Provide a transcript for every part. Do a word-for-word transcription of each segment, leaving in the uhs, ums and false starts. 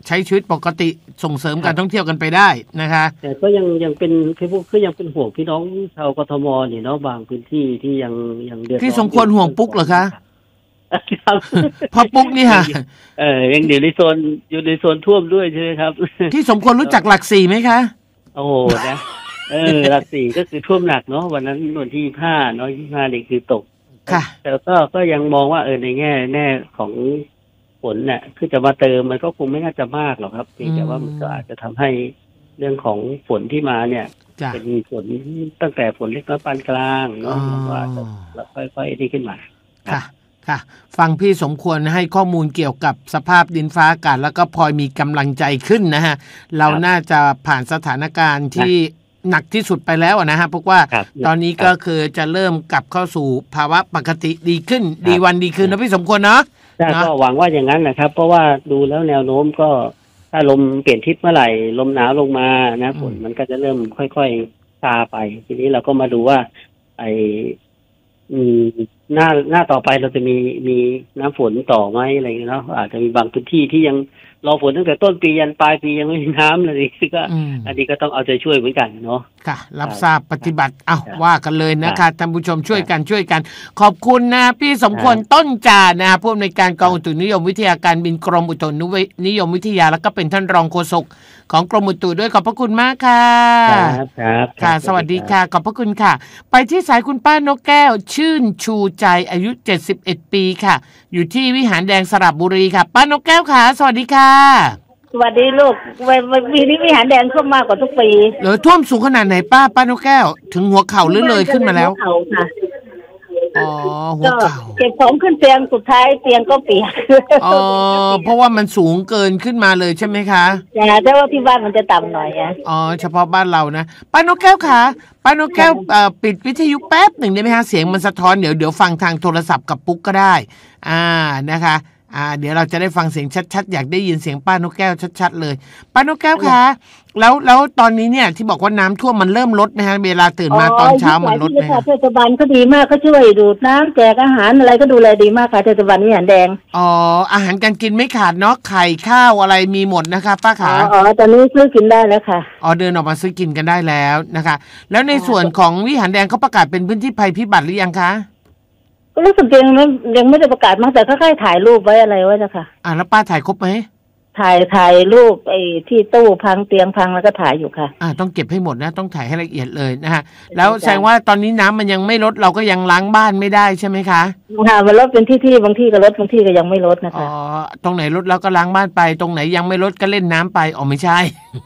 ใช้ชีวิตปกติส่งเสริมการท่องเที่ยวกันไปได้นะคะแต่ก็ยังยังเป็นคือพวกคือยังเป็นห่วงพี่น้องชาวกทมนี่เนาะบางพื้นที่ที่ยังยังเดือดร้อนพี่สมควรห่วงปุ๊กเหรอคะพอปุ๊กนี่ค่ะเออยังอยู่ในโซนอยู่ในโซนท่วมด้วยใช่ไหมครับพี่สมควรรู้จักหลักสี่ไหมคะโอ้โหนะเออหลักสี่ก็คือท่วมหนักเนาะวันนั้นวันที่ห้าเนาะยี่ห้านี่คือตกค่ะแต่ก็ก็ยังมองว่าเออในแง่แน่ของฝนเนี่ยคือจะมาเติมมันก็คงไม่น่าจะมากหรอกครับเพียงแต่ว่ามันก็อาจจะทำให้เรื่องของฝนที่มาเนี่ยเป็นฝนตั้งแต่ฝนเล็กน้อยปานกลางเนาะก็อาจจะค่อยๆดีขึ้นมาค่ะค่ะฟังพี่สมควรให้ข้อมูลเกี่ยวกับสภาพดินฟ้าอากาศแล้วก็พลอยมีกำลังใจขึ้นนะฮะเราน่าจะผ่านสถานการณ์ที่หนักที่สุดไปแล้วนะฮะเพราะว่าตอนนี้ก็คือจะเริ่มกลับเข้าสู่ภาวะปกติดีขึ้นดีวันดีคืนนะพี่สมควรเนาะก็หวังว่าอย่างนั้นนะครับเพราะว่าดูแล้วแนวโน้มก็ถ้าลมเปลี่ยนทิศเมื่อไหร่ลมหนาวลงมานะฝนมันก็จะเริ่มค่อยๆซาไปทีนี้เราก็มาดูว่าไอ้หน้าหน้าต่อไปเราจะมีมีน้ำฝนต่อไหมอะไรเงี้ยเนาะอาจจะมีบางพื้นที่ที่ยังรอฝนตั้งแต่ต้นปียันปลายปียังไม่มีน้ำเลยก็อันนี้ก็ต้องเอาใจช่วยเหมือนกันเนาะค่ะรับทราบปฏิบัติเอ้าว่ากันเลยนะคะท่านผู้ชมช่วยกันช่วยกันขอบคุณนะพี่สมควรต้นจานะผู้อำนวยการกองอุตุนิยมวิทยาการบินกรมอุตุนิยมวิทยาแล้วก็เป็นท่านรองโฆษกของกรมอุตุด้วยขอบพระคุณมากค่ะครับครับค่ะสวัสดีค่ะขอบพระคุณค่ะไปที่สายคุณป้านกแก้วชื่นชูใจอายุเจ็ดสิบเอ็ดปีค่ะอยู่ที่วิหารแดงสระบุรีค่ะป้านกแก้วค่ะสวัสดีค่ะสวัสดีลูกปีนี้วิหารแดงท่วมมากกว่าทุกปีเหรอท่วมสูงขนาดไหนป้าป้านกแก้วถึงหัวเข่าหรือเลยขึ้นมาแล้วหัวเข่าค่ะอ๋อหัวเข่าเก็บของขึ้นเตียงสุดท้ายเตียงก็เปียกอ๋อเพราะว่ามันสูงเกินขึ้นมาเลยใช่ไหมคะใช่แต่ว่าที่บ้านมันจะต่ำหน่อยอ่ะอ๋อเฉพาะบ้านเรานะป้านกแก้วค่ะป้านกแก้วปิดวิทยุแป๊บหนึ่งได้ไหมคะเสียงมันสะท้อนเดี๋ยวเดี๋ยวฟังทางโทรศัพท์กับปุ๊กก็ได้อ่านะคะอ่าเดี๋ยวเราจะได้ฟังเสียงชัดๆอยากได้ยินเสียงป้านกแก้วชัดๆเลยป้านกแก้วคะแล้วแล้วตอนนี้เนี่ยที่บอกว่าน้ำท่วมมันเริ่มลดไหมฮะเวลาตื่นมาตอนเช้ามันลดไหมคะเทศบาลก็ดีมากเขาช่วยดูดน้ำแจกอาหารอะไรก็ดูแลดีมากค่ะเทศบาลวิหารแดงอ๋ออาหารการกินไม่ขาดเนาะไข่ข้าวอะไรมีหมดนะคะป้าขาอ๋อตอนนี้ซื้อกินได้แล้วค่ะอ๋อเดินออกมาซื้อกินกันได้แล้วนะคะแล้วในส่วนของวิหารแดงเขาประกาศเป็นพื้นที่ภัยพิบัติหรือยังคะรู้สึกยังไม่ยังไม่ได้ประกาศมั้งแต่ค่อยๆถ่ายรูปไว้อะไรไว้นะคะอ่าแล้วป้าถ่ายครบไหมถ่ายถ่ายรูปไอ้ที่ตู้พังเตียงพังแล้วก็ถ่ายอยู่ค่ะอ่าต้องเก็บให้หมดนะต้องถ่ายให้ละเอียดเลยนะฮะแล้วแสดงว่าตอนนี้น้ำมันยังไม่ลดเราก็ยังล้างบ้านไม่ได้ใช่ไหมคะค่ะมันลดเป็นที่ๆบางที่ก็ลดบางที่ก็ยังไม่ลดนะคะอ๋อตรงไหนลดแล้วก็ล้างบ้านไปตรงไหนยังไม่ลดก็เล่นน้ำไปอ๋อไม่ใช่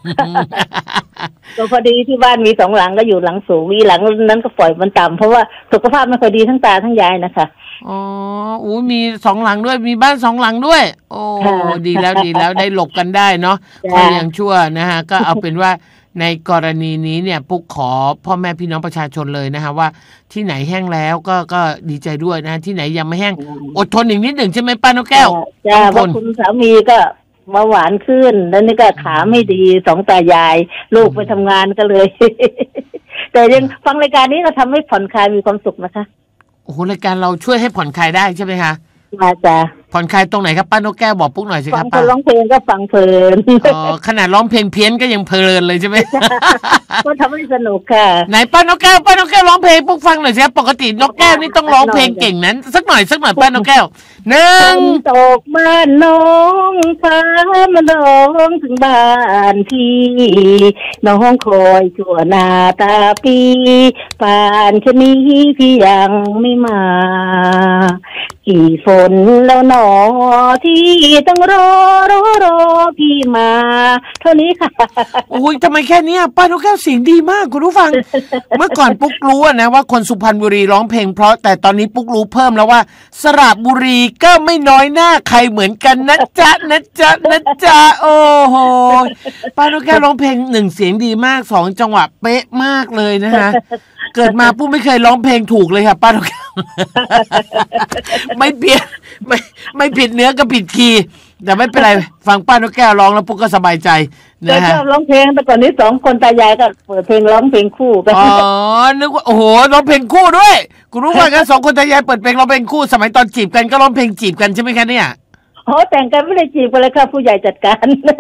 ก็พอดีที่บ้านมีสองหลังก็อยู่หลังสูงอีหลังนั้นก็ปล่อยมันต่ำเพราะว่าสุขภาพไม่ค่อยดีทั้งตาทั้งยายนะคะอ๋ออู้มีสองหลังด้วยมีบ้านสองหลังด้วยโอ้ดีแล้วดีแล้วได้หลบกันได้เนาะก็ยังชั่วนะฮะก็เอาเป็นว่าในกรณีนี้เนี่ยปุ๊กขอพ่อแม่พี่น้องประชาชนเลยนะฮะว่าที่ไหนแห้งแล้วก็ก็ดีใจด้วยนะที่ไหนยังไม่แห้งอดทนอีกนิดหนึ่งใช่ไหมป้านกแก้วจ้าเพราะคุณสามีก็เบาหวานขึ้นแล้วนี่ก็ขาไม่ดีสองตายายลูกไปทำงานก็เลยแต่ยังฟังรายการนี้ก็ทำให้ผ่อนคลายมีความสุขนะคะโอ้โหรายการเราช่วยให้ผ่อนคลายได้ใช่ไหมคะมาจ้ะผ่อนคลายตรงไหนครับป้านกแก้วบอกปุ๊กหน่อยสิครับป้าร้องเพลงก็ฟังเพลินอ๋อขนาดร้องเพลงเพี้ยนก็ยังเพลินเลยใช่ไหมก็ทำให้สนุกค่ะไหนป้านกแก้วป้านกแก้วร้องเพลงปุ๊กฟังหน่อยสิครับปกตินกแก้วนี่ต้องร้องเพลงเก่งนั้นสักหน่อยสักหน่อยป้านกแก้วหนึ่งตกบ้านน้องฟ้ามันร้องถึงบ้านพี่น้องคอยชั่วนาตาปีป่านชะนี้พี่ยังไม่มากี่ฝนแล้วหนอที่ต้องรอรอรอพี่มาเท่านี้ค่ะโอ้ยทำไมแค่นี้ป้านกแก้วเสียงดีมากคุณผู้ฟัง เมื่อก่อนปุ๊กรู้นะว่าคนสุพรรณบุรีร้องเพลงเพราะแต่ตอนนี้ปุ๊กรู้เพิ่มแล้วว่าสระบุรีก็ไม่น้อยหน้าใครเหมือนกันนะจ๊ะนะจ๊ะนะจ๊ะโอ้โหป้านกแก้วร้องเพลงหนึ่งเสียงดีมากสองจังหวะเป๊ะมากเลยนะฮะเกิดมาปุ๊กไม่เคยร้องเพลงถูกเลยค่ะป้านกแก้วไม่เปลี่ยนไม่ไม่ผิดเนื้อก็ผิดคีย์แต่ไม่เป็นไรฟังป้านกแก้วร้องแล้วปุ๊กก็สบายใจนะฮะชอบร้องเพลงแต่ก่อนนี้สองคนตายายก็เปิดเพลงร้องเพลงคู่กันอ๋อนึกว่าโอ้โหร้องเพลงคู่ด้วยคุณรู้ว่ากันสองคนตายายเปิดเพลงร้องเพลงคู่สมัยตอนจีบกันก็ร้องเพลงจีบกันใช่ไหมคะเนี่ยโอ้แต่งกันไม่ได้จีบกันเลยค่ะผู้ใหญ่จัดการ